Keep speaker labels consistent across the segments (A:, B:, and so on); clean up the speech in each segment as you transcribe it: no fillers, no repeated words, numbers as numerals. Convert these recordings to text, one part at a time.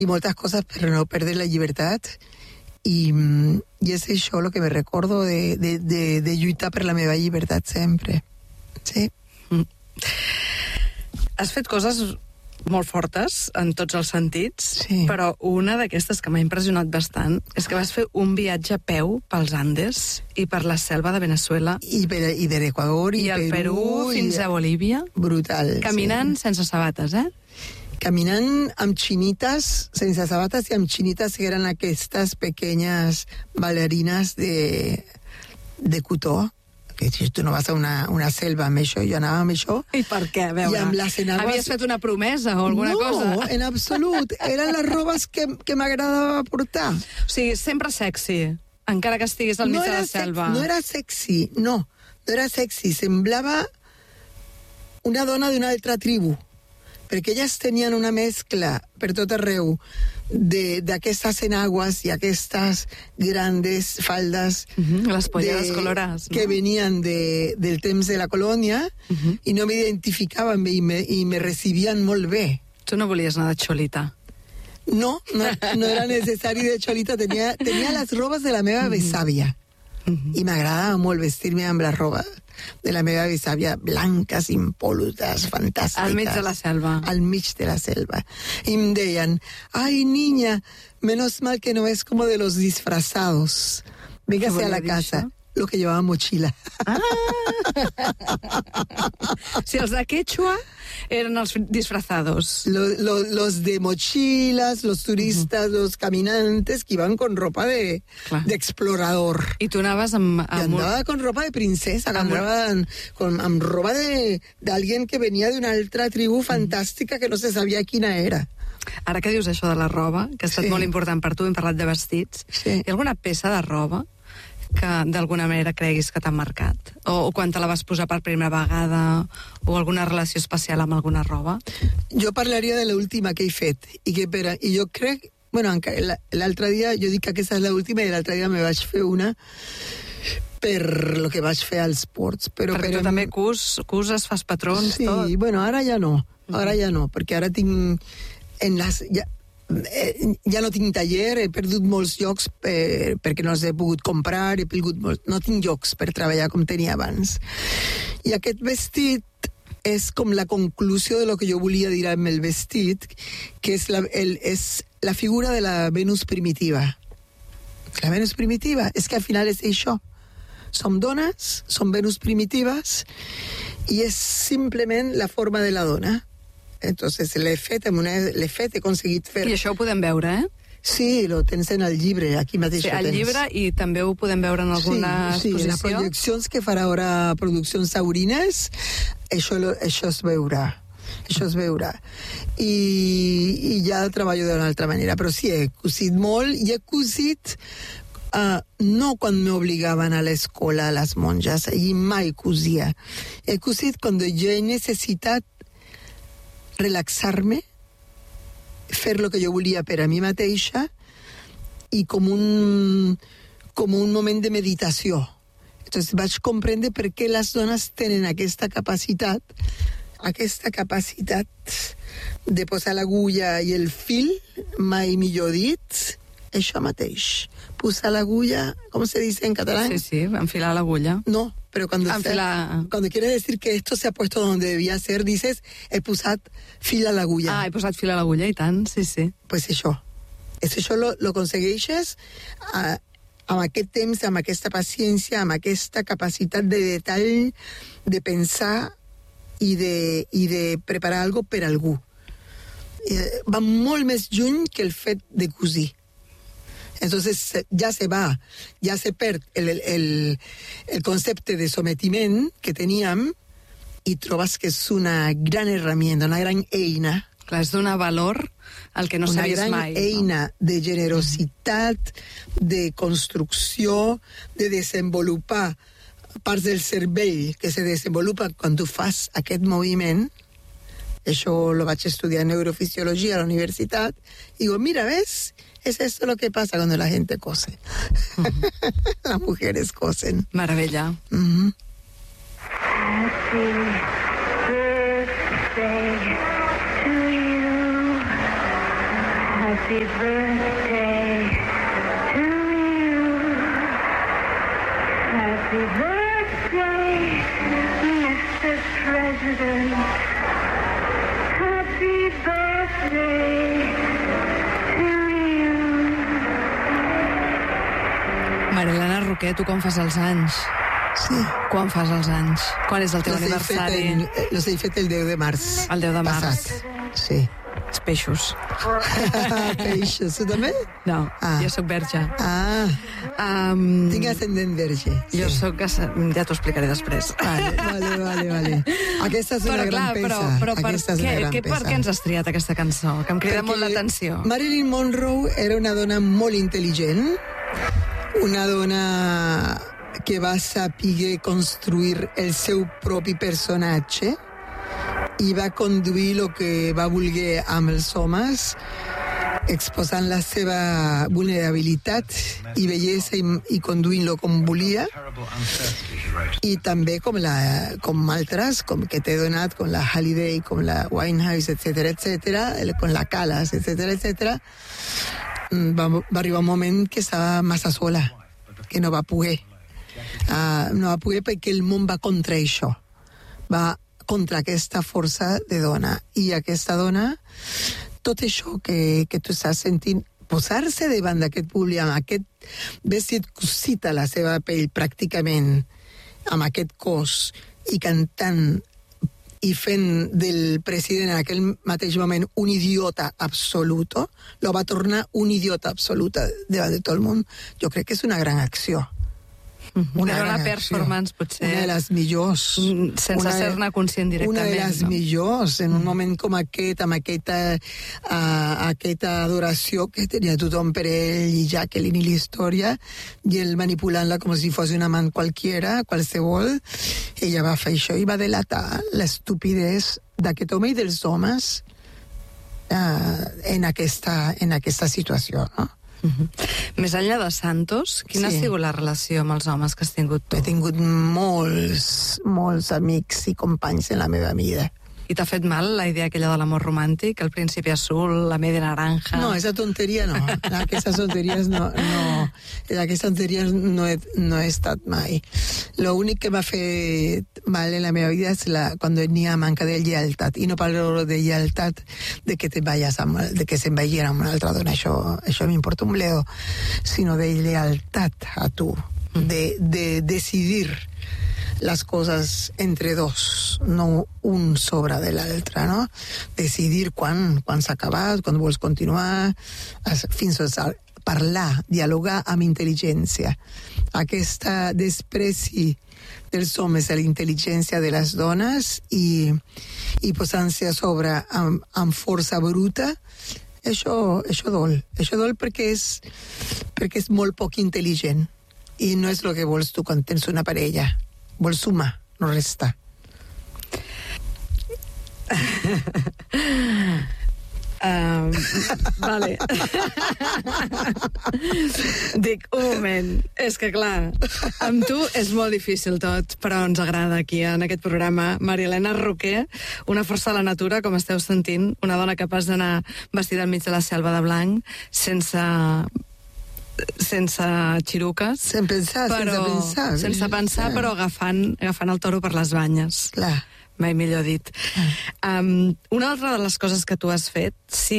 A: i moltes coses per no perdre la llibertat. I és això el que me recordo de lluitar per la meva llibertat sempre. Sí.
B: Has fet coses molt fortes en tots els sentits,
A: sí.
B: Però una d'aquestes que m'ha impressionat bastant és que vas fer un viatge a peu pels Andes i per la selva de Venezuela
A: i de l'Equador
B: i el Perú fins a Bolívia.
A: Brutal.
B: Caminant sense sabates,
A: Caminant amb xinites, sense sabates i amb xinites que eren aquestes pequeñas ballarines de cotó. Que si tu no vas a una selva amb això, jo anava amb això.
B: I per què? A veure,
A: i amb les enagues...
B: Havies fet una promesa o alguna cosa?
A: No, en absolut. Eren les robes que m'agradava portar.
B: O sigui, sempre sexy, encara que estiguis al mig de la selva.
A: No era sexy, no era sexy. Semblava una dona d'una altra tribu, perquè elles tenien una mescla per tot arreu d'aquestes enaguas i aquestes grandes faldes
B: les polleres colorades,
A: que venien del temps de la colònia i no m'identificaven i me recibien molt bé.
B: Tu no volies anar de xolita?
A: No era necessari de xolita, tenia les robes de la meva besàvia i m'agradava molt vestir-me amb la roba de la meva besàvia, blanques, impolutas, fantàstiques.
B: Al mig de la selva.
A: Al mig de la selva. I em deien, ay, niña, menos mal que no es como de los disfrazados. Véngase a la casa. Lo que llevaba mochila.
B: Si els de Quechua eren els disfrazados.
A: Los de mochilas, los turistas, los caminantes que iban con ropa de explorador.
B: I tu anaves amb...
A: I andava con ropa de princesa, andava amb roba d'alguen que venia d'una altra tribu fantàstica que no se sabia quina era.
B: Ara que dius això de la roba, que ha estat molt important per tu, hem parlat de vestits, hi ha alguna peça de roba que d'alguna manera creguis que t'ha marcat? O quan te la vas posar per primera vegada, o alguna relació especial amb alguna roba?
A: Jo parlaria de l'última que he fet, i jo crec, bueno, l'altre dia, jo dic que aquesta és l'última, i l'altre dia me vaig fer una per lo que vaig fer als ports.
B: Perquè tu també cuses, fas patrons, tot.
A: Sí, bueno, ara ja no, perquè ara tinc... Ja no tinc taller, he perdut molts llocs perquè no els he pogut comprar, no tinc llocs per treballar com tenia abans. I aquest vestit és com la conclusió de lo que jo volia dir amb el vestit, que és la figura de la Venus primitiva. La Venus primitiva és que al final és això. Som dones, som Venus primitives, i és simplement la forma de la dona. Entonces l'he fet, he aconseguit fer...
B: I això ho podem veure,
A: Sí, lo tens en el llibre, aquí mateix.
B: Sí, el llibre, i també ho podem veure en alguna exposició.
A: Sí, en les projeccions que farà ara Produccions Taurines, això es veurà. Això es veurà. I ja treballo d'una altra manera, però sí, he cosit molt, i he cosit... no quan m'obligaven a l'escola, a les monges, i mai cosia. He cosit quan jo he necessitat relaxar-me, fer lo que jo volia per a mi mateixa, i com un moment de meditació. Entonces vaig comprendre per què les dones tenen aquesta capacitat de posar l'agulla i el fil, mai millor dit, això mateix. Posar l'agulla, com se dice en català?
B: Sí, enfilar l'agulla.
A: No, pero cuando quiere decir que esto se ha puesto donde debía ser, dices, he posat fil a l'agulla.
B: He posat fil a l'agulla, i tant, sí.
A: Pues això. Això lo aconsegueixes amb aquest temps, amb aquesta paciència, amb aquesta capacitat de detall, de pensar i de preparar algo per algú. Va molt més lluny que el fet de cosir. Entonces ya se perd el concepte de sometiment que teníem, i trobes que és una gran herramienta, una gran eina.
B: Clar, és donar valor al que no s'ha vist mai.
A: Una gran eina de generositat, de construcció, de desenvolupar parts del cervell que se desenvolupen quan tu fas aquest moviment. Això lo vaig estudiar en neurofisiologia a la universitat, i digo, mira, ¿ves? Es esto lo que pasa cuando la gente cose. Las mujeres cosen.
B: Maravilla.
C: Happy birthday to you. Happy birthday to you. Happy birthday, Mr. President. Happy birthday to you.
B: Marilena Roquer, tu quan fas els anys?
A: Sí.
B: Quan fas els anys? Quan és el teu aniversari?
A: Los he fet el 10 de març.
B: El 10 de març.
A: Passat. Sí.
B: Els peixos.
A: Peixos, tu també?
B: No, jo sóc verge.
A: Tinc ascendent verge.
B: Jo sóc... Ja t'ho explicaré després.
A: Vale. Aquesta és una gran peça.
B: Però per què ens has triat aquesta cançó? Que em crida molt l'atenció.
A: Marilyn Monroe era una dona molt intel·ligent, una dona que va saber construir el seu propi personatge i va conduir el que va voler amb els homes, exposant la seva vulnerabilitat i bellesa i conduint-lo com volia, i també com altres, com que t'he donat, com la Halliday, com la Winehouse, etc., com la Callas, etc., va arribar un moment que estava massa sola, que no va poder. No va poder perquè el món va contra això, va contra aquesta força de dona, i aquesta dona, tot això que tu estàs sentint, posar-se davant d'aquest públic amb aquest vestit cosit a la seva pell pràcticament, amb aquest cos, i cantant i fent del president en aquell mateix moment un idiota absoluto, lo va tornar un idiota absoluta davant de tot el món. Jo crec que és una gran acció.
B: Una performance, potser.
A: Una de les millors.
B: Sense ser-ne conscient directament.
A: Una de les millors, en un moment com aquest, amb aquesta adoració que tenia tothom per ell i Jacqueline i la història, i ell manipulant-la com si fos un amant qualsevol. Ella va fer això i va delatar l'estupidesa d'aquest home i dels homes en aquesta situació, no?
B: Més enllà de Santos, quina ha sigut la relació amb els homes que has tingut tu?
A: He tingut molts amics i companys en la meva vida.
B: I t'ha fet mal la idea aquella de l'amor romàntic, el príncipe azul, la media naranja?
A: No, esa tonteria no. Aquestes tonteries no he estat mai. Lo únic que m'ha fet mal en la meva vida és quan hi ha manca de lleialtat. I no parlo de lleialtat de que se'n vagin amb una altra dona. Això m'importa un bledo. Sinó de lleialtat a tu. De decidir les coses entre dos, no un sobre de l'altre, no? Decidir quan s'ha acabat, quan vols continuar, fins a parlar, dialogar amb intel·ligència. Aquesta despreci dels homes a la intel·ligència de les dones i posant-se a sobre amb força bruta, això dol. Això dol perquè és molt poc intel·ligent i no és el que vols tu quan tens una parella. Vols sumar, no restar.
B: Vale. Dic, un moment. És que, clar, amb tu és molt difícil tot, però ens agrada aquí, en aquest programa. Marilena Roquer, una força de la natura, com esteu sentint, una dona capaç d'anar vestida enmig de la selva de blanc, sense xiruques. Sense pensar, però agafant el toro per les banyes.
A: Clar.
B: Mai millor dit. Una altra de les coses que tu has fet,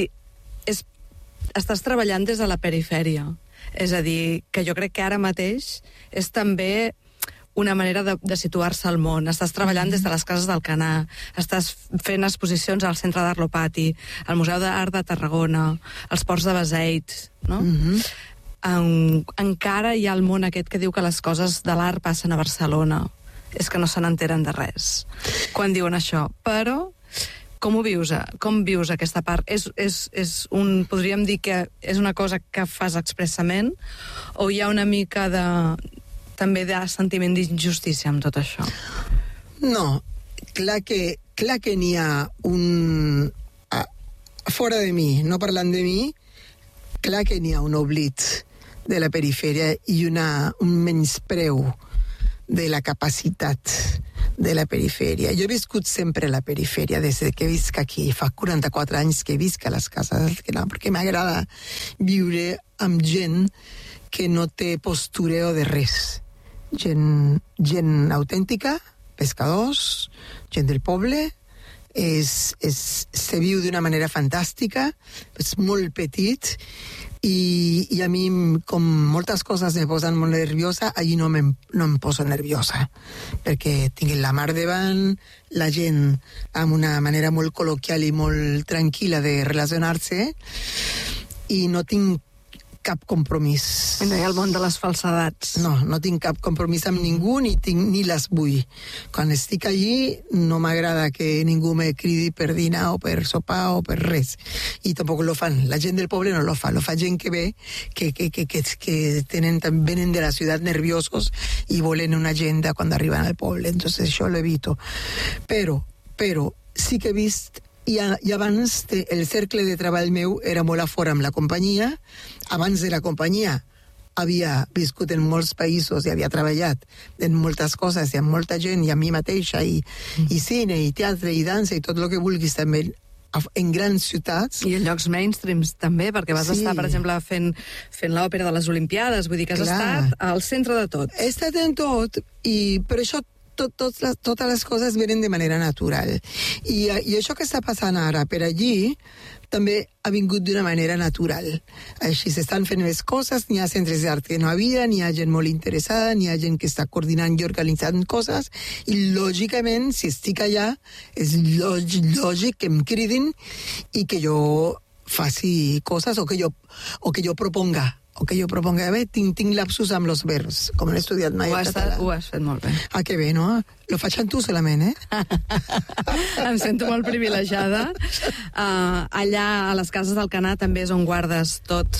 B: estàs treballant des de la perifèria. És a dir, que jo crec que ara mateix és també una manera de situar-se al món. Estàs treballant des de les cases d'Alcanar, estàs fent exposicions al Centre d'Art Lopati, al Museu d'Art de Tarragona, als Ports de Beseit, no? Encara hi ha el món aquest que diu que les coses de l'art passen a Barcelona. És que no se n'enteren de res quan diuen això. Però com ho vius? Com vius aquesta part? Podríem dir que és una cosa que fas expressament o hi ha una mica també de sentiment d'injustícia amb tot això?
A: No, clar que n'hi ha un... Fora de mi, no parlant de mi, clar que n'hi ha un oblit de la perifèria i un menyspreu de la capacitat de la perifèria. Jo he viscut sempre a la perifèria, des que visc aquí. Fa 44 anys que visc a les cases d'Alcanar, perquè m'agrada viure amb gent que no té postureo de res. Gent autèntica, pescadors, gent del poble, se viu d'una manera fantàstica, és molt petit, i a mi, com moltes coses me posen molt nerviosa, allí no em poso nerviosa, perquè tinc la mar davant, la gent amb una manera molt col·loquial i molt tranquil·la de relacionar-se, i no tinc cap compromís.
B: No hi ha el món de les falsedats.
A: No tinc cap compromís amb ningú, ni les vull. Quan estic allí no m'agrada que ningú me cridi per dinar o per sopar o per res. I tampoc lo fan. La gent del poble no lo fa. Lo fa gent que ve, que venen de la ciutat nerviosos i volen una agenda quan arriben al poble. Entonces això lo evito. Però sí que he vist. I abans el cercle de treball meu era molt a fora amb la companyia. Abans de la companyia havia viscut en molts països i havia treballat en moltes coses i amb molta gent i amb mi mateixa i cine i teatre i dansa i tot el que vulguis també en grans ciutats.
B: I en llocs mainstreams també, perquè vas estar, per exemple, fent l'òpera de les Olimpiades, vull dir que has estat al centre de tot.
A: He estat en tot, però això totes les coses venen de manera natural. I això que està passant ara per allí també ha vingut d'una manera natural. Així s'estan fent més coses, n'hi ha centres d'art que no havia, n'hi ha gent molt interessada, n'hi ha gent que està coordinant i organitzant coses, i lògicament, si estic allà, és lògic que em cridin i que jo faci coses o que jo proponga. Tinc lapsus amb els verbs, com he estudiat mai a català.
B: Ho has fet molt bé.
A: Ah, que bé, no? Lo faig amb tu solament,
B: Em sento molt privilegiada. Allà, a les cases d'Alcanar, també és on guardes tot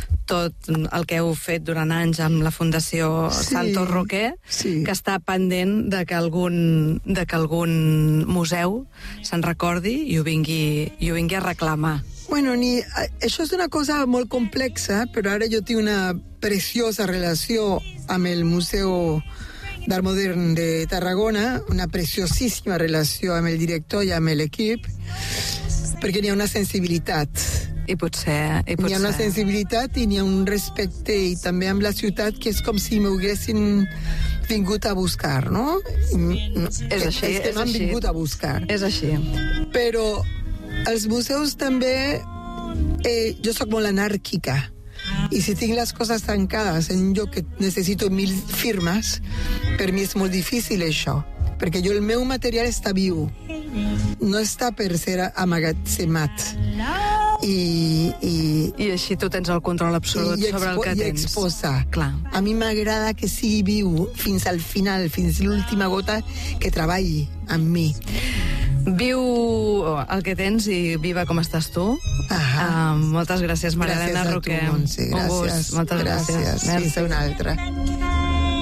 B: el que heu fet durant anys amb la Fundació Santos Roquer, que està pendent de que algun museu se'n recordi i ho vingui a reclamar.
A: Bueno, això és una cosa molt complexa, però ara jo tinc una preciosa relació amb el Museu d'Art Modern de Tarragona, una preciosíssima relació amb el director i amb l'equip, perquè n'hi ha una sensibilitat.
B: I potser...
A: N'hi ha una sensibilitat i n'hi ha un respecte, i també amb la ciutat, que és com si m'haguessin vingut a buscar, no?
B: És així,
A: és que m'han vingut a buscar.
B: És així.
A: Però els museus també... jo sóc molt anàrquica, i si tinc les coses tancades en un lloc que necessito 1000 firmes, per mi és molt difícil això, perquè el meu material està viu, no està per ser amagatzemat.
B: I així tu tens el control absolut sobre el que tens.
A: I exposar.
B: Clar.
A: A mi m'agrada que sigui viu fins al final, fins l'última gota, que treballi amb mi.
B: Viu el que tens i viva com estàs tu.
A: Moltes
B: gràcies, Maria Elena Roquer.
A: Gràcies a tu, Montse. Gràcies.
B: Moltes gràcies.
A: Fins a una altra.